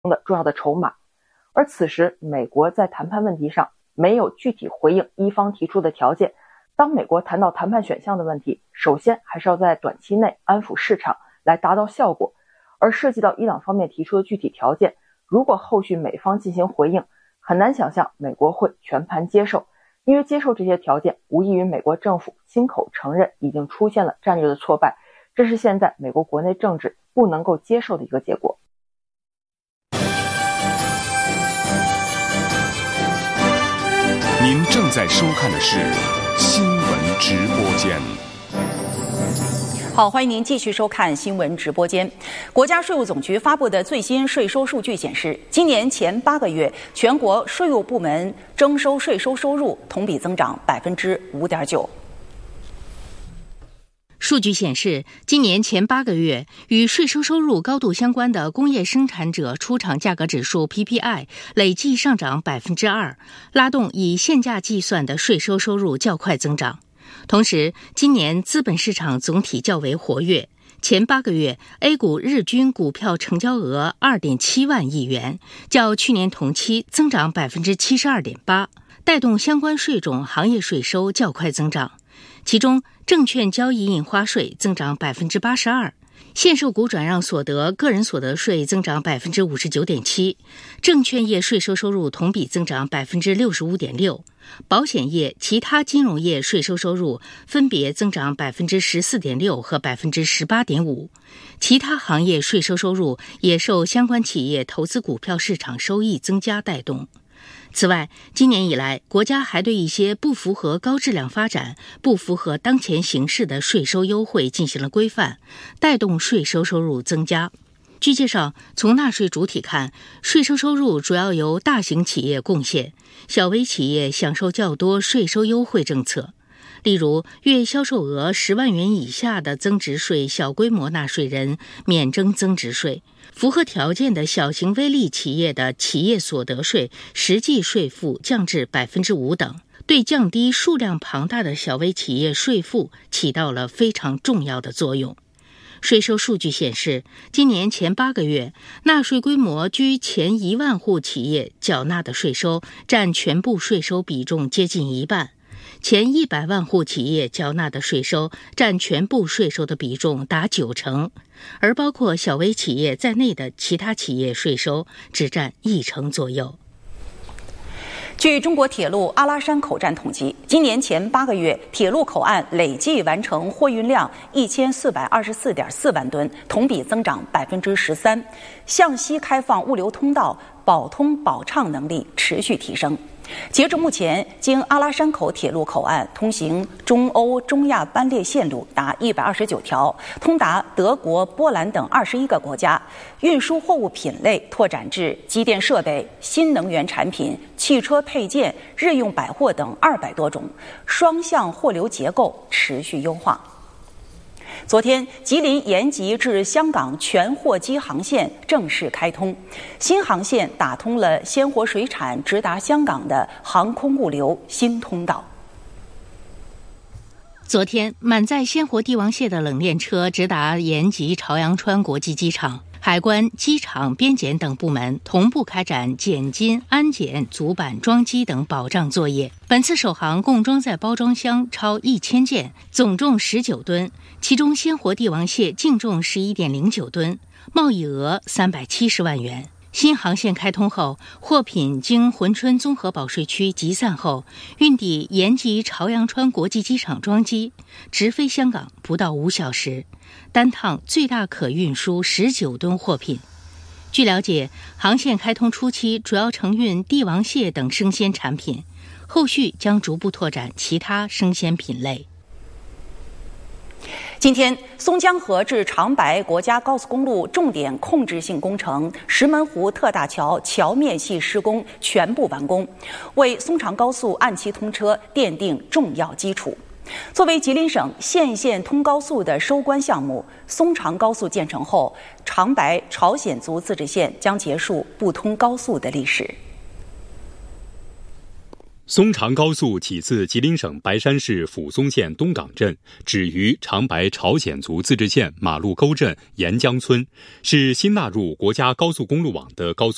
的重要的筹码。而此时美国在谈判问题上没有具体回应伊方提出的条件。当美国谈到谈判选项的问题，首先还是要在短期内安抚市场来达到效果。而涉及到伊朗方面提出的具体条件，如果后续美方进行回应，很难想象美国会全盘接受，因为接受这些条件无异于美国政府亲口承认已经出现了战略的挫败，这是现在美国国内政治不能够接受的一个结果。 您正在收看的是新闻直播间。 好，欢迎您继续收看新闻直播间。国家税务总局发布的最新税收数据显示，今年前8个月，全国税务部门征收税收收入同比增长5.9%。 数据显示，今年前8个月，与税收收入高度相关的工业生产者出厂价格指数 PPI 累计上涨2%，拉动以现价计算的税收收入较快增长。同时，今年资本市场总体较为活跃，前8个月 A 股日均股票成交额2.7万亿元，较去年同期增长72.8%，带动相关税种行业税收较快增长。其中，证券交易印花税增长82%，限售股转让所得个人所得税增长59.7%，证券业税收收入同比增长65.6%，保险业、其他金融业税收收入分别增长14.6%和18.5%，其他行业税收收入也受相关企业投资股票市场收益增加带动。此外，今年以来，国家还对一些不符合高质量发展、不符合当前形势的税收优惠进行了规范，带动税收收入增加。据介绍，从纳税主体看，税收收入主要由大型企业贡献，小微企业享受较多税收优惠政策。例如，月销售额10万元以下的增值税小规模纳税人免征增值税，符合条件的小型微利企业的企业所得税实际税负降至5%等，对降低数量庞大的小微企业税负起到了非常重要的作用。税收数据显示，今年前8个月，纳税规模居前1万户企业缴纳的税收占全部税收比重接近一半，前100万户企业缴纳的税收占全部税收的比重达90%，而包括小微企业在内的其他企业税收只占1%左右。 据中国铁路阿拉山口站统计，今年前8个月，铁路口岸累计完成货运量1424.4万吨，同比增长13%。向西开放物流通道，保通保畅能力持续提升。截至目前，经阿拉山口铁路口岸通行中欧、中亚班列线路达129条，通达德国、波兰等21个国家。运输货物品类拓展至机电设备、新能源产品、汽车配件、日用百货等200多种，双向货流结构持续优化。昨天，吉林延吉至香港全货机航线正式开通，新航线打通了鲜活水产直达香港的航空物流新通道。 昨天，满载鲜活帝王蟹的冷链车直达延吉朝阳川国际机场。海关、机场、边检等部门同步开展检金、安检、组板、装机等保障作业。本次首航共装载包装箱超1000件，总重19吨，其中鲜活帝王蟹净重11.09吨，贸易额370万元。新航线开通后，货品经珲春综合保税区集散后，运抵延吉朝阳川国际机场装机，直飞香港不到5小时，单趟最大可运输19吨货品。据了解，航线开通初期主要承运帝王蟹等生鲜产品，后续将逐步拓展其他生鲜品类。 今天，松江河至长白国家高速公路重点控制性工程石门湖特大桥桥面系施工全部完工，为松长高速按期通车奠定重要基础。作为吉林省县县通高速的收官项目，松长高速建成后，长白朝鲜族自治县将结束不通高速的历史。 松长高速起自吉林省白山市抚松县东岗镇，止于长白朝鲜族自治县马路沟镇沿江村，是新纳入国家高速公路网的高速